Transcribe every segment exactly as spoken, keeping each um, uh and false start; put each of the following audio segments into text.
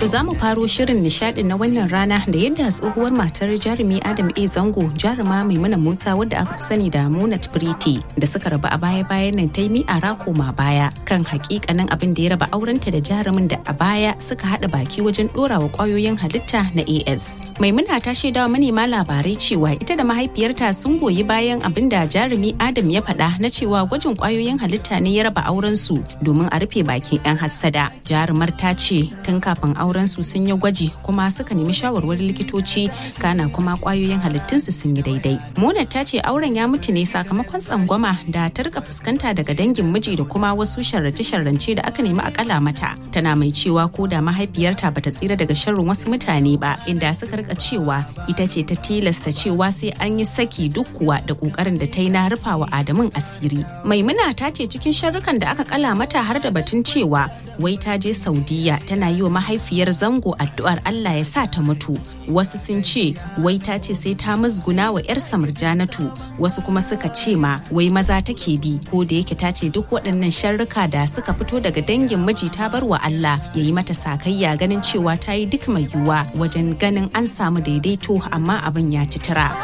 To za mu faro shirin nishadin na wannan rana da yadda tsohuwar matar jarumi Adam A Zango jaruma Maimuna Musa wadda aka fi sani da Munat Pretty da suka rabu a baya-bayan nan ta yi mi'ara koma baya kan hakikanin abin da ya raba aurenta da jarumin da a baya suka haɗa baki wajen ɗorawa ƙwayoyin halitta na A S. Maimuna ta shaidawa manema labarai cewa ita da mahaifiyarta sun goyi bayan abin da jarumi Adam ya faɗa na cewa gwajin ƙwayoyin halitta ne ya raba auren su domin a rufe bakin 'yan hassada. Jarumar ta ce tun kafin auren su sun yi gwaji kuma suka nemi shawarwarin likitoci kana kuma ƙwayoyin halittunsu sun yi daidai. Munat ta ce auren ya mutu ne sakamakon tsangwama da ta rika fuskanta daga dangin miji da kuma wasu sharrace-sharrance da aka nemi akala mata. Tana mai cewa ko da mahaifiyarta bata tsira daga sharrin wasu mutane ba inda suka rika cewa ita ce ta tilasta cewa sai an yi saki duk kuwa da kokarin da ta yi na rufawa Adamun asiri. Maimuna ta ce cikin sharrukan da aka kala mata har da batun cewa wai ta je Saudiya tana yi wa mahaifiyar Zango addu'ar Allah ya sa ta mutu. Wasu sun ce wai ta ce sai ta musguna wa 'yar Murjanatu, wasu kuma suka ce ma wai maza take bi, ko da yake ta ce duk waɗannan sharruka da suka fito daga dangin miji ta bar wa Allah ya yi mata sakayya ganin cewa ta yi duk mai yiwuwa wajen ganin an samu daidaito amma abin ya ci tura.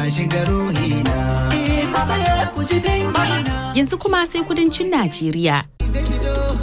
Yanzu kuma sai kudancin Najeriya